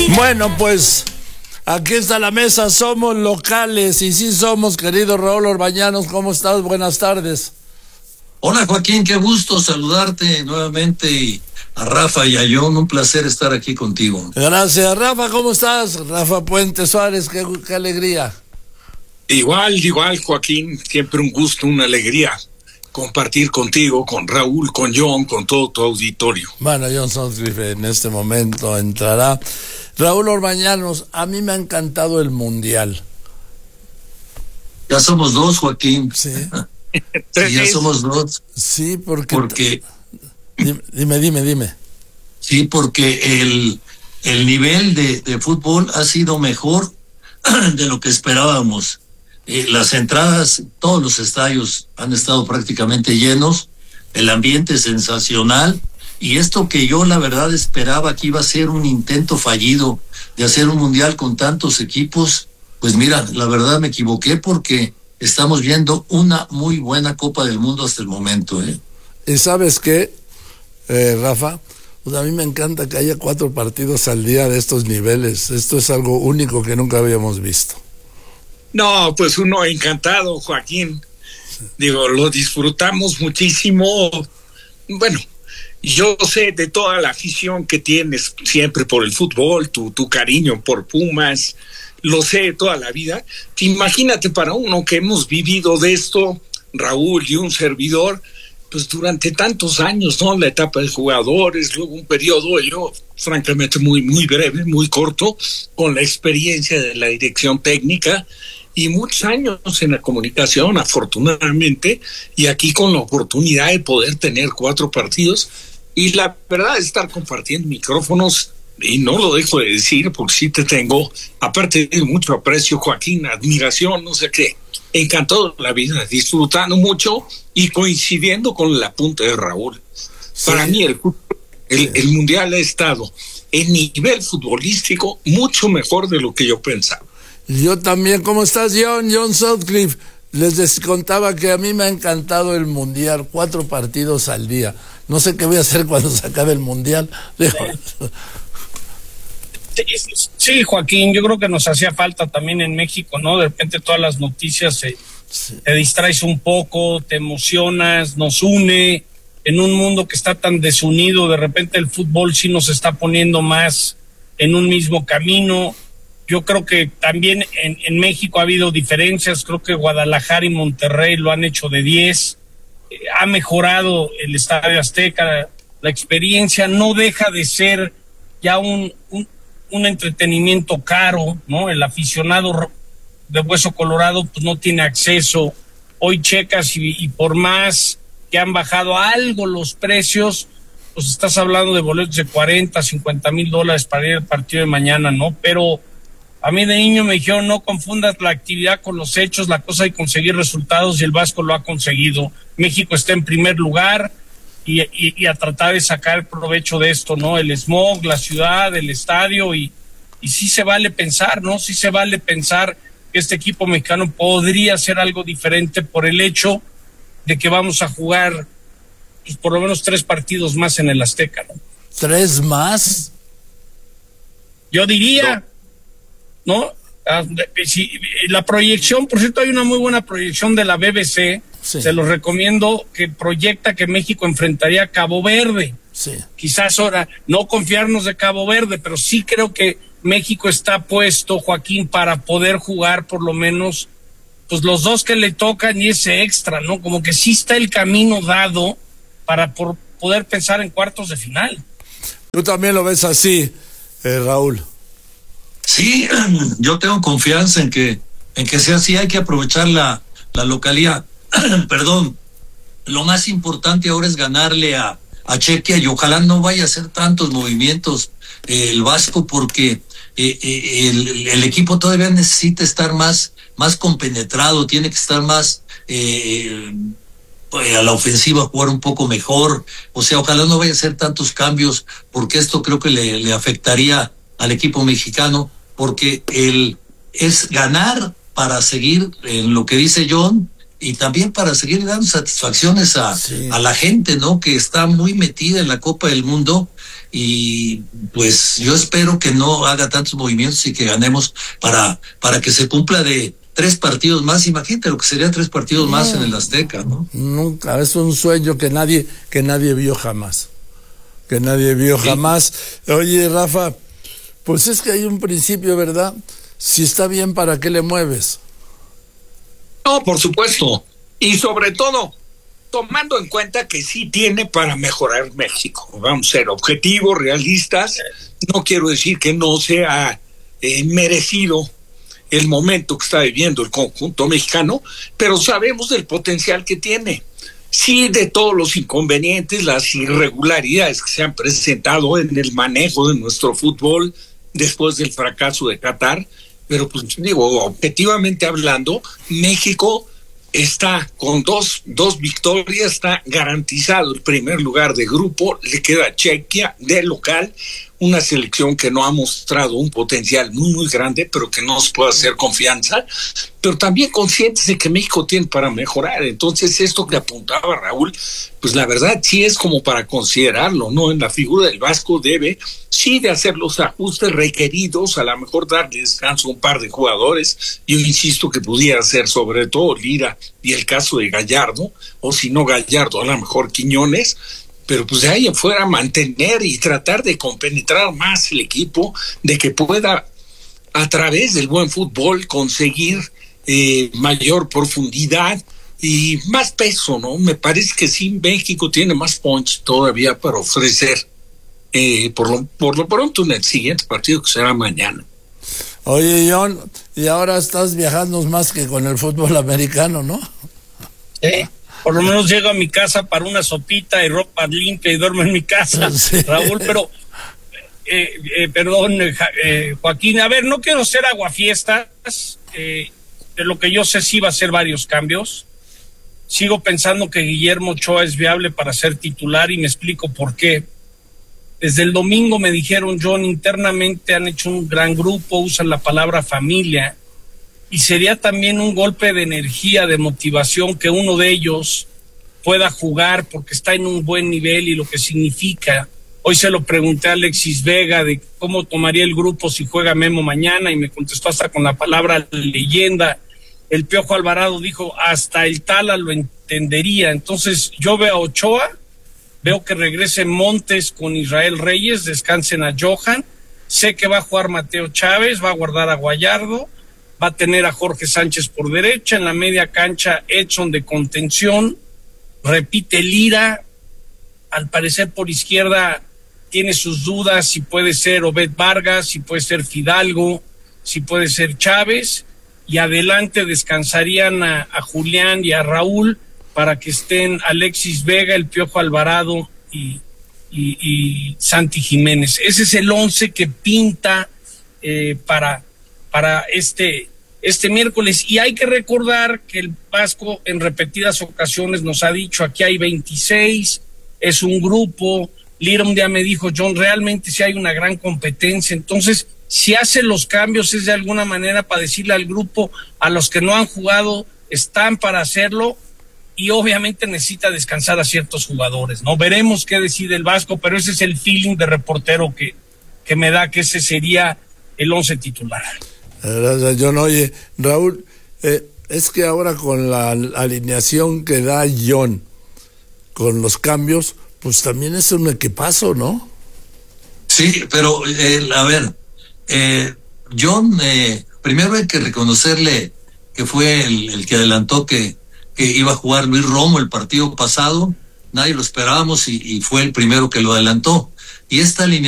Bueno, pues aquí está la mesa, somos locales y sí somos, querido Raúl Orbañanos. ¿Cómo estás? Buenas tardes. Hola Joaquín, qué gusto saludarte nuevamente, y a Rafa y a John, un placer estar aquí contigo. Gracias. Rafa, ¿cómo estás? Rafa Puente Suárez, qué alegría. Igual, Joaquín, siempre un gusto, una alegría compartir contigo, con Raúl, con John, con todo tu auditorio. Bueno, John Sutcliffe en este momento entrará. Raúl Orbañanos, a mí me ha encantado el Mundial. Ya somos dos, Joaquín. Sí. Sí, ya somos dos. Sí, porque... Dime. Sí, porque el nivel de fútbol ha sido mejor de lo que esperábamos. Las entradas, todos los estadios han estado prácticamente llenos, el ambiente es sensacional, y esto que yo la verdad esperaba que iba a ser un intento fallido de hacer un mundial con tantos equipos, pues mira, la verdad me equivoqué, porque estamos viendo una muy buena Copa del Mundo hasta el momento. ¿Y sabes qué, Rafa? Pues a mí me encanta que haya 4 partidos al día de estos niveles. Esto es algo único que nunca habíamos visto. No, pues uno encantado, Joaquín. Digo, lo disfrutamos muchísimo. Bueno, yo sé de toda la afición que tienes siempre por el fútbol, tu cariño por Pumas, lo sé de toda la vida. Imagínate para uno que hemos vivido de esto, Raúl y un servidor, pues durante tantos años, ¿no? La etapa de jugadores, luego un periodo, yo francamente muy breve, muy corto, con la experiencia de la dirección técnica y muchos años en la comunicación, afortunadamente, y aquí con la oportunidad de poder tener 4 partidos, y la verdad es estar compartiendo micrófonos, y no lo dejo de decir porque sí te tengo, aparte de mucho aprecio, Joaquín, admiración, no sé qué, encantado de la vida, disfrutando mucho y coincidiendo con el apunte de Raúl. Sí. Para mí el Mundial ha estado en nivel futbolístico mucho mejor de lo que yo pensaba. Yo también. ¿Cómo estás, John Sutcliffe? Les contaba que a mí me ha encantado el Mundial, 4 partidos al día. No sé qué voy a hacer cuando se acabe el Mundial. Sí, Joaquín, yo creo que nos hacía falta también en México, ¿no? De repente todas las noticias te distraes un poco, te emocionas, nos une. En un mundo que está tan desunido, de repente el fútbol sí nos está poniendo más en un mismo camino. Yo creo que también en México ha habido diferencias, creo que Guadalajara y Monterrey lo han hecho de 10, ha mejorado el Estadio Azteca, la experiencia no deja de ser ya un entretenimiento caro, ¿no? El aficionado de Hueso Colorado pues no tiene acceso. Hoy checas y por más que han bajado algo los precios, pues estás hablando de boletos de $40,000-$50,000 para ir al partido de mañana, ¿no? Pero a mí de niño me dijeron, no confundas la actividad con los hechos, la cosa hay conseguir resultados, y el Vasco lo ha conseguido. México está en primer lugar y a tratar de sacar provecho de esto, ¿no? El smog, la ciudad, el estadio, y sí se vale pensar, ¿no? Sí se vale pensar que este equipo mexicano podría hacer algo diferente por el hecho de que vamos a jugar pues, por lo menos 3 partidos más en el Azteca, ¿no? ¿3 más? Yo diría, ¿no? La proyección, por cierto, hay una muy buena proyección de la BBC, sí. Se los recomiendo, que proyecta que México enfrentaría a Cabo Verde. Sí. Quizás ahora no confiarnos de Cabo Verde, pero sí creo que México está puesto, Joaquín, para poder jugar por lo menos pues los 2 que le tocan y ese extra, ¿no? Como que sí está el camino dado para poder pensar en cuartos de final. ¿Tú también lo ves así, Raúl? Sí, yo tengo confianza en que sea así. Hay que aprovechar la localidad. Perdón, lo más importante ahora es ganarle a Chequia, y ojalá no vaya a hacer tantos movimientos el Vasco, porque el equipo todavía necesita estar más compenetrado, tiene que estar más a la ofensiva, jugar un poco mejor. O sea, ojalá no vaya a hacer tantos cambios, porque esto creo que le afectaría al equipo mexicano, porque es ganar para seguir en lo que dice John, y también para seguir dando satisfacciones a la gente, ¿no? Que está muy metida en la Copa del Mundo, y pues yo espero que no haga tantos movimientos y que ganemos para que se cumpla de 3 partidos más. Imagínate lo que serían 3 partidos más en el Azteca, ¿no? Nunca, es un sueño que nadie vio jamás. Que nadie vio jamás. Oye, Rafa, pues es que hay un principio, ¿verdad? Si está bien, ¿para qué le mueves? No, por supuesto. Y sobre todo, tomando en cuenta que sí tiene para mejorar México. Vamos a ser objetivos, realistas. No quiero decir que no sea merecido el momento que está viviendo el conjunto mexicano, pero sabemos del potencial que tiene. Sí, de todos los inconvenientes, las irregularidades que se han presentado en el manejo de nuestro fútbol después del fracaso de Qatar, pero pues digo, objetivamente hablando, México está con dos victorias, está garantizado el primer lugar de grupo, le queda Chequia de local, una selección que no ha mostrado un potencial muy grande, pero que nos puede hacer confianza, pero también conscientes de que México tiene para mejorar. Entonces esto que apuntaba Raúl, pues la verdad sí es como para considerarlo, ¿no? En la figura del Vasco debe sí de hacer los ajustes requeridos, a lo mejor darle descanso a un par de jugadores. Yo insisto que pudiera ser sobre todo Lira y el caso de Gallardo, o si no Gallardo, a lo mejor Quiñones, pero pues de ahí en fuera mantener y tratar de compenetrar más el equipo, de que pueda a través del buen fútbol conseguir mayor profundidad y más peso, ¿no? Me parece que sí, México tiene más punch todavía para ofrecer, por lo pronto en el siguiente partido que será mañana. Oye, John, y ahora estás viajando más que con el fútbol americano, ¿no? Por lo menos llego a mi casa para una sopita y ropa limpia y duermo en mi casa, sí. Raúl, pero perdón, Joaquín, a ver, no quiero ser aguafiestas, de lo que yo sé sí va a ser varios cambios. Sigo pensando que Guillermo Ochoa es viable para ser titular y me explico por qué. Desde el domingo me dijeron, John, internamente han hecho un gran grupo, usan la palabra familia, y sería también un golpe de energía, de motivación, que uno de ellos pueda jugar porque está en un buen nivel y lo que significa. Hoy se lo pregunté a Alexis Vega de cómo tomaría el grupo si juega Memo mañana y me contestó hasta con la palabra leyenda. El Piojo Alvarado dijo, hasta el Tala lo entendería. Entonces yo veo a Ochoa, veo que regrese Montes con Israel Reyes, descansen a Johan, sé que va a jugar Mateo Chávez, va a guardar a Gallardo, va a tener a Jorge Sánchez por derecha, en la media cancha Edson de contención, repite Lira, al parecer por izquierda tiene sus dudas si puede ser Obed Vargas, si puede ser Fidalgo, si puede ser Chávez, y adelante descansarían a Julián y a Raúl para que estén Alexis Vega, el Piojo Alvarado y Santi Jiménez. Ese es el 11 que pinta para este miércoles, y hay que recordar que el Vasco en repetidas ocasiones nos ha dicho, aquí hay 26, es un grupo. Lira un día me dijo, John, realmente sí hay una gran competencia, entonces si hace los cambios es de alguna manera para decirle al grupo, a los que no han jugado están para hacerlo, y obviamente necesita descansar a ciertos jugadores, ¿no? Veremos qué decide el Vasco, pero ese es el feeling de reportero que me da, que ese sería el 11 titular. Gracias, John. Oye, Raúl, es que ahora con la alineación que da John, con los cambios, pues también es un equipazo, ¿no? Sí, pero a ver, John, primero hay que reconocerle que fue el que adelantó que iba a jugar Luis Romo el partido pasado, nadie lo esperábamos y fue el primero que lo adelantó. Y esta línea